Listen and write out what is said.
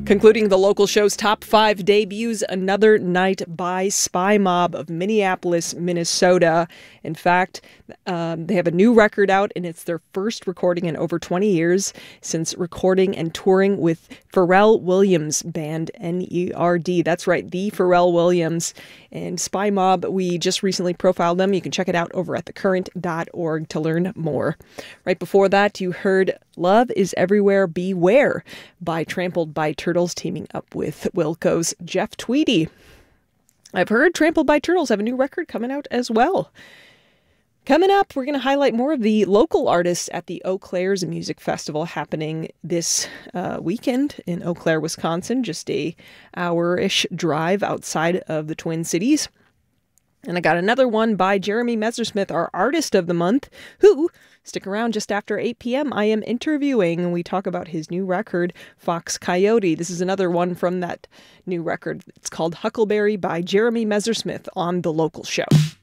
Concluding the local show's top 5 debuts, Another Night by Spy Mob of Minneapolis, Minnesota. In fact, they have a new record out, and it's their first recording in over 20 years since recording and touring with Pharrell Williams Band, N-E-R-D. That's right, the Pharrell Williams. And Spy Mob, we just recently profiled them. You can check it out over at thecurrent.org to learn more. Right before that, you heard Love is Everywhere, Beware by Trampled by Turtles, teaming up with Wilco's Jeff Tweedy. I've heard Trampled by Turtles have a new record coming out as well. Coming up, we're going to highlight more of the local artists at the Eau Claire's Music Festival happening this weekend in Eau Claire, Wisconsin, just a hour-ish drive outside of the Twin Cities. And I got another one by Jeremy Messersmith, our Artist of the Month, who, stick around just after 8 p.m., I am interviewing, and we talk about his new record, Fox Coyote. This is another one from that new record. It's called Huckleberry by Jeremy Messersmith on The Local Show.